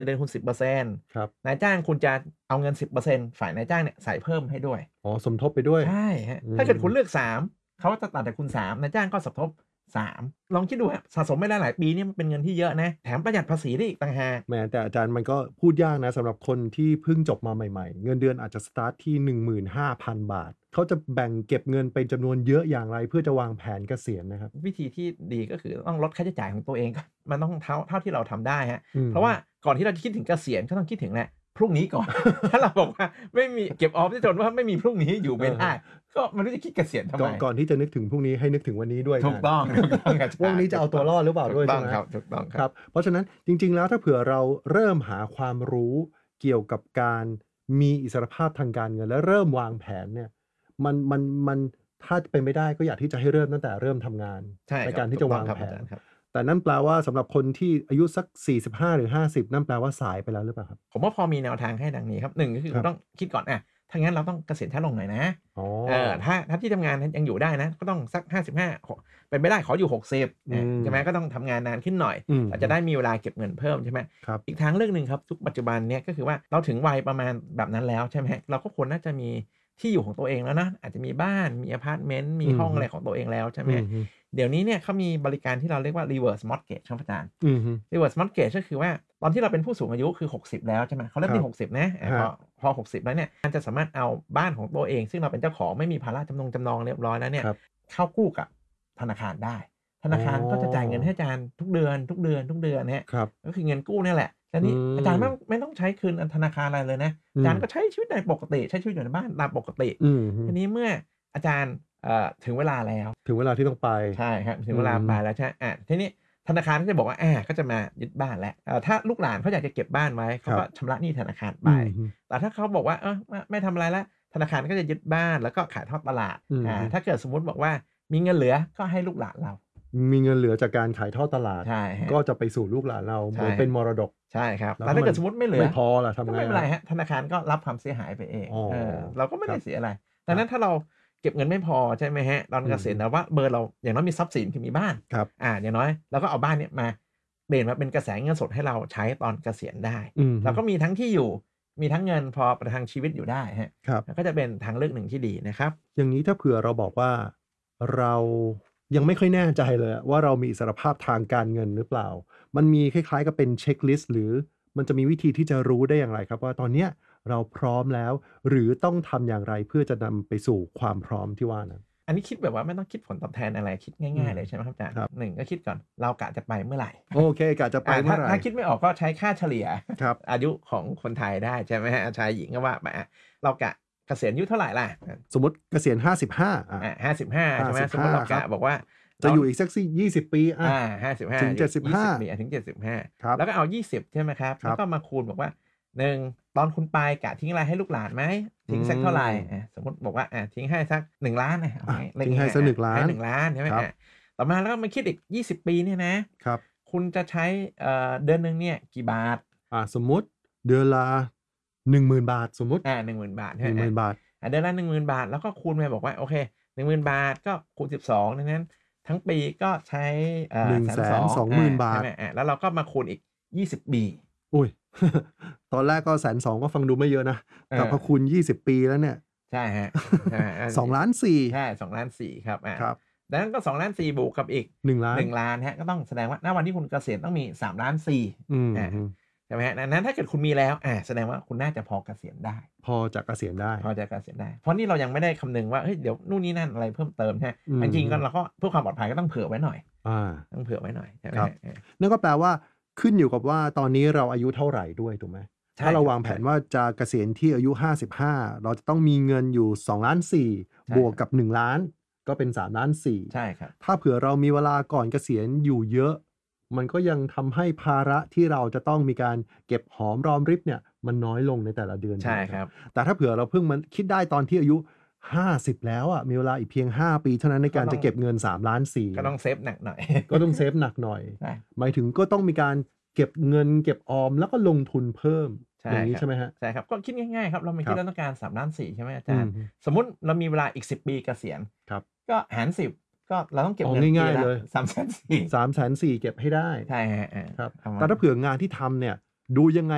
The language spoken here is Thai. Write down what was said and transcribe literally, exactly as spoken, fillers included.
เดือนคุณ สิบเปอร์เซ็นต์ครับนายจ้างคุณจะเอาเงิน สิบเปอร์เซ็นต์ ฝ่ายนายจ้างเนี่ยใส่เพิ่มให้ด้วยอ๋อสมทบไปด้วยใช่ฮะอืถ้าเกิดคุณมเลือกสามเขาจะตัดจากคุณสามนายจ้างก็สมทบสามลองคิดดูฮะสะสมไปหลายๆปีนี่มันเป็นเงินที่เยอะนะแถมประหยัดภาษีได้อีกต่างหากแหมแต่อาจารย์มันก็พูดยากนะสำหรับคนที่เพิ่งจบมาใหม่ๆเงินเดือนอาจจะสตาร์ทที่ หนึ่งหมื่นห้าพัน บาทเขาจะแบ่งเก็บเงินเป็นจำนวนเยอะอย่างไรเพื่อจะวางแผนเกษียณนะครับวิธีที่ดีก็คือต้องลดค่าใช้จ่ายของตัวเองก่อนมันต้องเท่าเท่าที่เราทำได้ฮะอืมเพราะว่าก่อนที่เราจะคิดถึงเกษียณก็ต้องคิดถึงแหละพรุ่งนี้ก่อน ถ้าเราบอกว่าไม่มีเก็บออมที่จนว่าไม่มีพรุ่งนี้อยู่ไม่ได้ก็ไม่รู้จะคิดเกษียณทำก่อไมนก่อนที่จะนึกถึงพรุ่งนี้ให้นึกถึงวันนี้ด้วยถูกต้องถูกต้องอาจารย์ว่าวันนี้จะเอาตัวรอดหรือเปล่าด้วยถูกต้ใช่องไหมครับถูกต้องคครับ รับเพราะฉะนั้นจริงๆแล้วถ้าเผื่อเราเริ่มหาความรู้เกี่ยวกับการมีอิสรภาพทางการเงินและเริ่มวางแผนเนี่ยมันมันมันถ้าเป็นไม่ได้ก็อยากที่จะให้เริ่มตั้งแต่เริ่มทำงานใช่ครับการที่จะวางแผถูกต้นองครับอาจารย์ครับแต่นั่นแปลว่าสำหรับคนที่อายุสักสี่สิบห้าหรือห้าสิบนั่นแปลว่าสายไปแล้วหรือเปล่าครับผมว่าพอมีแนวทางให้ดังนี้ครับหนึ่งก็คือครับต้องคิดก่อนอ่ะถ้างั้นเราต้องเกษียณช้าลงหน่อยนะอ๋อเออถ้าถ้าที่ทำงานยังอยู่ได้นะก็ต้องสักห้าสิบห้าขอเป็นไม่ได้ขออยู่หกสิบอืมใช่ไหมก็ต้องทำงานนานขึ้นหน่อยอืมเราจะได้มีเวลาเก็บเงินเพิ่มใช่ไหมครับอีกทางเลือกหนึ่งครับทุกปัจจุบันเนี้ยก็คือว่าเราถึงวัยประมาณแบบนั้นแล้วใช่ไหมฮะเราก็ควรน่าจะมีที่อยู่ของตัวเองแล้วนะอาจจะมีบ้านมีอพาร์ตเมนต์มีห้องอะไรของตัวเองแล้วใช่ไหมอืมฮึเดี๋ยวนี้เนี่ยเขามีบริการที่เราเรียกว่า reverse mortgage ครับอาจารย์อืมฮึ reverse mortgage ก็คือว่าตอนที่เราเป็นผู้สูงอายุคือหกสิบแล้วใช่ไหมเขาเริ่มครัที่บหกสิบนะอ่ะพอฮะพอหกสิบแล้วเนี่ยมันจะสามารถเอาบ้านของตัวเองซึ่งเราเป็นเจ้าของไม่มีภาระจำนงจำนองเรียบร้อยแล้วเนี่ยครับเข้ากู้กับธนาคารได้ ธนาคารอ๋อก็จะจ่ายเงินให้อาจารย์ทุกเดือนทุกเดือนทุกเดือนเนี่ยครับก็คือเงินกู้เนี่ยแหละแล้วนี่อืมอาจารย์ไม่ต้องไม่ต้องใช้คืนธนาคารอะไรเลยนะอืมอาจารย์ก็ใช้ชีวิตในปกติใช้ชีวิตอยู่ในบ้านตามปกติอืมฮึทีนี้เมื่ออาจารย์เอ่อถึงเวลาแล้วถึงเวลาที่ต้องไปใช่ครับถึงเวลาอืมไปแล้วใช่อ่ะทีนี้ธนาคารก็จะบอกว่าอ่าก็จะมายึดบ้านแล้วเอ่อถ้าลูกหลานเขาอยากจะเก็บบ้านไว้เขาก็ชำระหนี้ธนาคารไปอืมฮึแต่ถ้าเขาบอกว่าเออไม่ไม่ทำอะไรแล้วธนาคารก็จะยึดบ้านแล้วก็ขายทอดตลาดอืมอ่าถ้าเกิดสมมุติบอกว่ามีเงินเหลือก็ให้ลูกหลานเรามีเงินเหลือจากการขายทอดตลาดใช่ฮะก็จะไปสู่ลูกหลานเราใช่เหมือนเป็นมรดกใช่ครับแล้วแต่ถ้าเกิดมันสมมติไม่เหลือไม่พอล่ะทำก็ไงไม่เป็นไรอะฮะธนาคารก็รับความเสียหายไปเองอ๋อเออเราก็ไม่คได้รับเสียอะไรดังนั้นถ้าเราเก็บเงินไม่พอใช่ไหมฮะตอนเกษียณอืมแต่ว่าเบอร์เราอย่างน้อยมีทรัพย์สินคือมีบ้านครับอ่าอย่างน้อยเราก็เอาบ้านเนี้ยมาเปลี่ยนมาเป็นกระแสเงินสดให้เราใช้ตอนเกษียณได้อืมฮึเราก็มีทั้งที่อยู่มีทั้งเงินพอประทังชีวิตอยู่ได้ฮะครับก็จะเป็นทางเลือกหนึ่งที่ดีนะครับอย่างนี้ถ้าเผื่อเราบอกว่าเรายังไม่ค่อยแน่ใจเลยอะว่าเรามีอิสรภาพทางการเงินหรือเปล่า มันมีคล้ายๆกับเป็นเช็คลิสต์หรือมันจะมีวิธีที่จะรู้ได้อย่างไรครับว่าตอนเนี้ยเราพร้อมแล้ว หรือต้องทำอย่างไรเพื่อจะนำไปสู่ความพร้อมที่ว่านั้นอันนี้คิดแบบว่าไม่ต้องคิดผลตอบแทนอะไรคิดง่ายๆเลยใช่ไหมครับอาจารย์ครับหนึ่งก็คิดก่อนเรากะจะไปเมื่อไหร่โอเคกะจะไปอ่าเมื่ถ้าอไหร่ถ้าคิดไม่ออกก็ใช้ค่าเฉลี่ยครับอายุของคนไทยได้ใช่ไหมฮะชายหญิงก็ว่าไปอ่ะเรากะเกษียณอายุเท่าไหร่ล่ะสมมติเกษียณห้าสิบห้าอ่ะอ่าห้าสิบห้าใช่ไหมห้าสิบห้าสมมติเราครักะบบอกว่าจะอยู่อีกสักสี่ยี่สิบปีอ่ะอ่าห้าสิบห้าถึงเจ็ดสิบห้าปีอ่ะถึงเจ็ดสิบห้าครับแล้วก็เอายี่สิบใช่ไหมครับครับแล้วก็มาคูณบอกว่าหนึ่งตอนคุณไปกะทิ้งอะไรให้ลูกหลานไหมทิ้งสักเท่าไหร่อืมอ่ะสมมติบอกว่าอ่ะทิ้งให้สักหนึ่งล้านนะเอาอ่ะไเลขทิ้งให้สักหนึ่งล้านให้หนึ่งล้านใช่ไหมครับอ่ะต่อมาแล้วก็มาคิดอีกยี่สิบปีเนี่ยนะครับคุณจะใช้เอ่อเดือนหนึ่งเนี่ยกี่บาทอ่ะสมมุติเดือนละหนึ่งหมื่นบาทสมมุติอ่าหนึ่งหมื่นบาทหใช่ไหมนึ่งหมื่นบาทอ่ะเดือนละหนึ่งหมื่นบาทแล้วก็คูณไปบอกว่าโอเคหนึ่งหมื่นบาทก็คูณสิบสองดังนั้นทั้งปีก็ใช้เอ่อหนึ่งแสนสองหมื่นบาทใช่ไหมอ่ะแล้วเราก็มาคูณอีกยี่สิบปีอุ้ย ตอนแรกก็แสนสองก็ฟังดูไม่เยอะนะเออแต่พอคูณยี่สิบปีแล้วเนี่ยใช่ฮะใช่ฮะสองล้านสี่ใช่สองล้านสี่ครับอ่ะครับดังนั้นก็สองล้านสี่บวกกับอีกหนึ่งล้านหนึ่งล้านฮะก็ต้องแสดงว่าณวันที่คุณเกษียณต้องมีสามล้านสี่อืมอ่ะใช่ไหมฮะดังนั้นถ้าเกิดคุณมีแล้วอ่ะแสดงว่าคุณน่าจะพอเกษียณได้พอจะเกษียณได้พอจะเกษียณได้ เพราะนี่เรายังไม่ได้คำนึงว่าเฮ้ยเดี๋ยวนู่นนี่นั่นอะไรเพิ่มเติมใช่ไหมอืมจริงๆก็เราก็เพื่อความปลอดภัยก็ต้องเผื่อไว้หน่อยอ่าต้องเผื่อไว้หน่อยใช่ไหมครับฮะเออนั่นก็แปลว่าขึ้นอยู่กับว่าตอนนี้เราอายุเท่าไหร่ด้วยถูกไหมใช่ถ้าเราครับวางแผนว่าจะเกษียณที่อายุห้าสิบห้าเราจะต้องมีเงินอยู่สองล้านสี่ใช่บวกกับหนึ่งล้านก็เป็นสามล้านสี่ใช่ครับถ้าเผื่อเรามีเวลาก่อนเกษียณอยู่เยอะ มันก็ยังทำให้ภาระที่เราจะต้องมีการเก็บหอมรอมริบเนี่ยมันน้อยลงในแต่ละเดือนใช่ไหมครับแต่ถ้าเผื่อเราเพิ่งมันคิดได้ตอนที่อายุห้าสิบแล้วอ่ะมีเวลาอีกเพียงห้าปีเท่านั้นในการก็ต้องจะเก็บเงินสามล้านสี่ก็ต้องเซฟหนักหน่อยก็ต้องเซฟหนักหน่อยใช่หมายถึงก็ต้องมีการเก็บเงินเก็บออมแล้วก็ลงทุนเพิ่มใช่อย่างนี้ครับใช่ไหมฮะใช่ครับก็คิดง่ายๆครับเราไม่ครัคิดบเราต้องการสามล้านสี่ใช่ไหมอาอืจารมย์ สมมุติเรามีเวลาอีกสิบปีเกษียณครับก็หารสิบก็เราต้องเก็บอ๋อเงินง่ายๆเลยสามแสนสี่สามแสนสี่เก็บให้ได้ใช่ฮะเออครับประมาณแต่ถ้าเผื่องานที่ทำเนี่ยดูยังไง